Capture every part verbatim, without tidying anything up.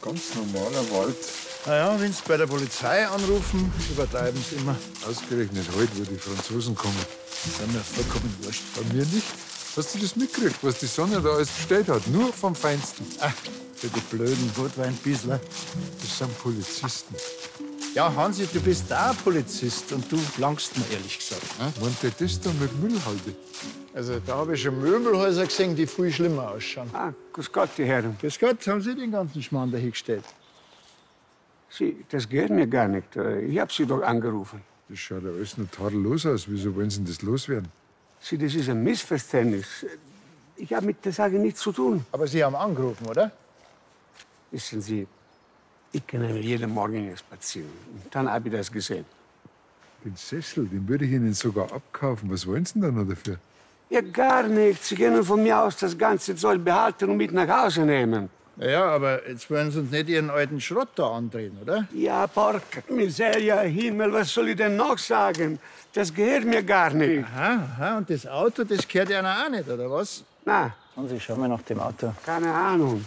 ganz normaler Wald. Na ja, wenn Sie bei der Polizei anrufen, übertreiben Sie immer. Ausgerechnet heute, wo die Franzosen kommen. Das ist mir vollkommen wurscht. Bei mir nicht. Hast du das mitgekriegt, was die Sonne da alles bestellt hat? Nur vom Feinsten. Ach, für die blöden Rotweinbiesler. Das sind Polizisten. Ja, Hansi, du bist da Polizist und du langst mir, ehrlich gesagt. Ne? Meint der das da mit Müllhalde? Also, da habe ich schon Möbelhäuser gesehen, die viel schlimmer ausschauen. Ah, grüß Gott, die Herren. Grüß Gott, haben Sie den ganzen Schmarrn da hingestellt? Sie, das geht mir gar nicht. Ich hab Sie doch angerufen. Das schaut ja alles noch tadellos aus. Wieso wollen Sie denn das loswerden? Sie, das ist ein Missverständnis. Ich habe mit der Sache nichts zu tun. Aber Sie haben angerufen, oder? Wissen Sie, ich gehe nämlich jeden Morgen hier spazieren. Und dann habe ich das gesehen. Den Sessel, den würde ich Ihnen sogar abkaufen. Was wollen Sie denn da noch dafür? Ja, gar nichts. Sie können von mir aus das ganze Zeug behalten und mit nach Hause nehmen. Ja, aber jetzt wollen Sie uns nicht Ihren alten Schrott da andrehen, oder? Ja, Porca Miseria, Himmel, was soll ich denn noch sagen? Das gehört mir gar nicht. Aha, aha, und das Auto, das gehört Ihnen auch nicht, oder was? Na, Hansi, schau mal nach dem Auto. keine Ahnung.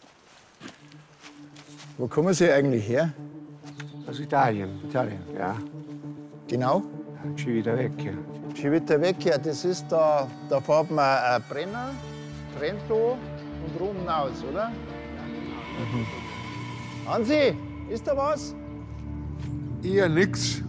Wo kommen Sie eigentlich her? Aus Italien. Italien, ja. Genau? Civitavecchia. Civitavecchia, das ist da, da fährt man äh, Brenner, Trento und Rom hinaus, oder? Mhm. Hansi, ist da was? Eher nix.